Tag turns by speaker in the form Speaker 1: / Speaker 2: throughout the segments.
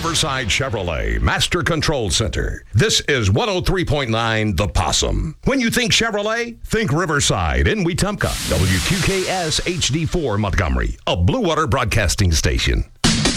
Speaker 1: Riverside Chevrolet Master Control Center. This is 103.9 The Possum. When you think Chevrolet, think Riverside in Wetumpka. WQKS HD4 Montgomery, a Blue Water broadcasting station.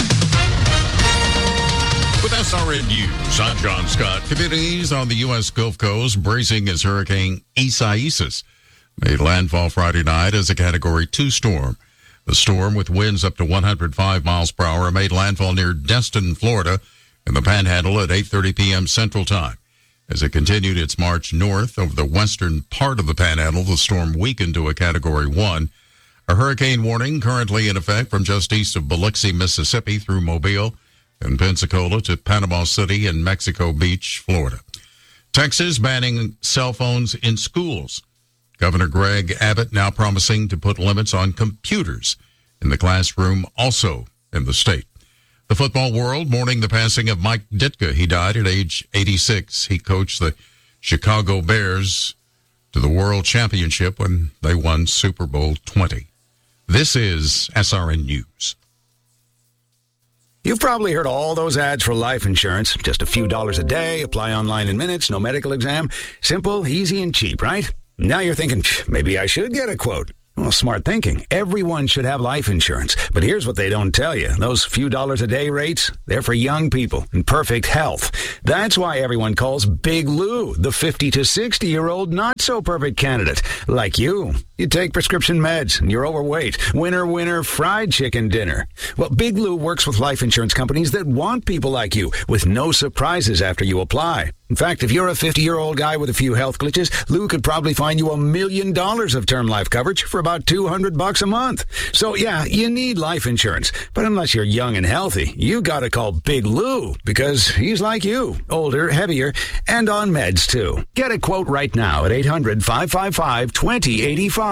Speaker 2: With SRN News, I'm John Scott. Communities on the U.S. Gulf Coast bracing as Hurricane Isaias made landfall Friday night as a Category 2 storm. The storm, with winds up to 105 miles per hour, made landfall near Destin, Florida, in the Panhandle at 8:30 p.m. Central Time. As it continued its march north over the western part of the Panhandle, the storm weakened to a Category 1. A hurricane warning currently in effect from just east of Biloxi, Mississippi, through Mobile and Pensacola to Panama City and Mexico Beach, Florida. Texas banning cell phones in schools. Governor Greg Abbott now promising to put limits on computers in the classroom, also in the state. The football world mourning the passing of Mike Ditka. He died at age 86. He coached the Chicago Bears to the World Championship when they won Super Bowl 20. This is SRN News.
Speaker 3: You've probably heard all those ads for life insurance. Just a few dollars a day, apply online in minutes, no medical exam. Simple, easy, and cheap, right? Now you're thinking, maybe I should get a quote. Well, smart thinking. Everyone should have life insurance. But here's what they don't tell you. Those few dollars a day rates, they're for young people in perfect health. That's why everyone calls Big Lou the 50 to 60-year-old not-so-perfect candidate. Like you. You take prescription meds and you're overweight. Winner, fried chicken dinner. Well, Big Lou works with life insurance companies that want people like you with no surprises after you apply. In fact, if you're a 50-year-old guy with a few health glitches, Lou could probably find you $1 million of term life coverage for about $200 a month. So, yeah, you need life insurance. But unless you're young and healthy, you gotta call Big Lou because he's like you, older, heavier, and on meds, too. Get a quote right now at 800-555-2085.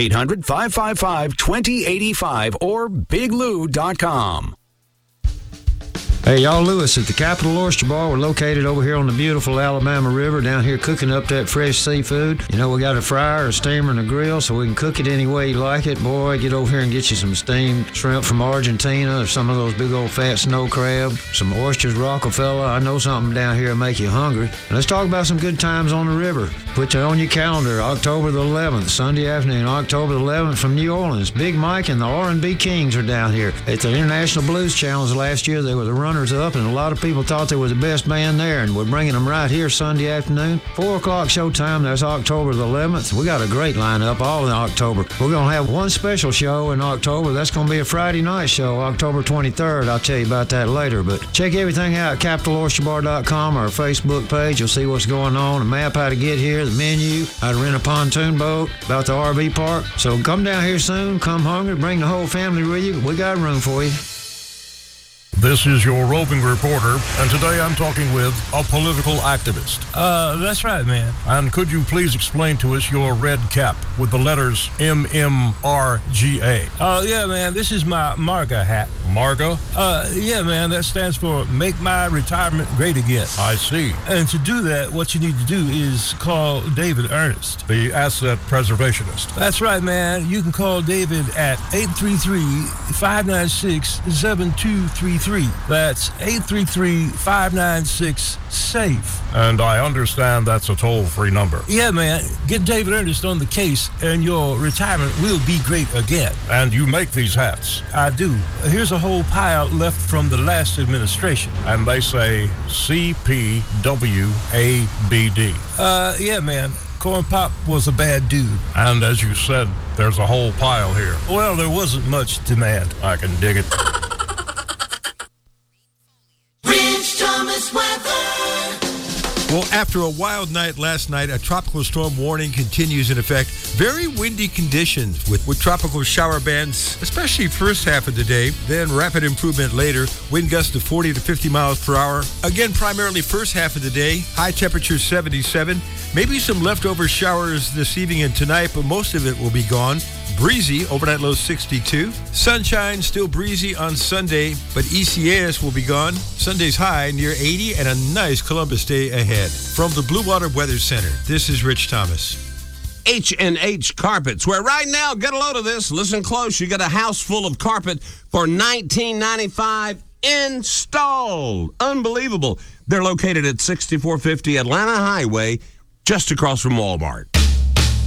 Speaker 3: 800-555-2085 or biglou.com.
Speaker 4: Hey, y'all, Lewis at the Capital Oyster Bar. We're located over here on the beautiful Alabama River, down here cooking up that fresh seafood. You know, we got a fryer, a steamer, and a grill, so we can cook it any way you like it. Boy, get over here and get you some steamed shrimp from Argentina, or some of those big old fat snow crab, some oysters, Rockefeller. I know something down here will make you hungry. And let's talk about some good times on the river. Put you on your calendar, October the 11th, Sunday afternoon, October the 11th from New Orleans. Big Mike and the R&B Kings are down here at the International Blues Challenge last year. They were the runners up, and a lot of people thought they were the best band there, and we're bringing them right here Sunday afternoon. 4 o'clock showtime. That's October the 11th. We got a great lineup all in October. We're going to have one special show in October. That's going to be a Friday night show, October 23rd. I'll tell you about that later, but check everything out at CapitalOysterBar.com or our Facebook page. You'll see what's going on, a map how to get here, the menu, how to rent a pontoon boat, about the RV park. So come down here soon, come hungry, bring the whole family with you. We got room for you.
Speaker 5: This is your roving reporter, and today I'm talking with a political activist.
Speaker 6: That's right, man.
Speaker 5: And could you please explain to us your red cap with the letters MMRGA?
Speaker 6: Yeah, man, this is my MARGA hat.
Speaker 5: MARGA?
Speaker 6: Yeah, man, that stands for Make My Retirement Great Again.
Speaker 5: I see.
Speaker 6: And to do that, what you need to do is call David Ernest,
Speaker 5: the asset preservationist.
Speaker 6: That's right, man. You can call David at 833-596-7233. That's 833-596-SAFE.
Speaker 5: And I understand that's a toll-free number.
Speaker 6: Yeah, man. Get David Ernest on the case, and your retirement will be great again.
Speaker 5: And you make these hats?
Speaker 6: I do. Here's a whole pile left from the last administration.
Speaker 5: And they say CPWABD.
Speaker 6: Yeah, man. Corn Pop was a bad dude.
Speaker 5: And as you said, there's a whole pile here.
Speaker 6: Well, there wasn't much demand.
Speaker 5: I can dig it.
Speaker 7: Well, after a wild night last night, a tropical storm warning continues in effect. Very windy conditions with tropical shower bands, especially first half of the day. Then rapid improvement later. Wind gusts to 40 to 50 miles per hour. Again, primarily first half of the day. High temperature 77. Maybe some leftover showers this evening and tonight, but most of it will be gone. Breezy, overnight low 62. Sunshine, still breezy on Sunday, but ECAS will be gone. Sunday's high near 80 and a nice Columbus Day ahead. From the Blue Water Weather Center, this is Rich Thomas.
Speaker 8: H&H Carpets, where right now, get a load of this, listen close, you get a house full of carpet for $19.95 installed. Unbelievable. They're located at 6450 Atlanta Highway, just across from Walmart.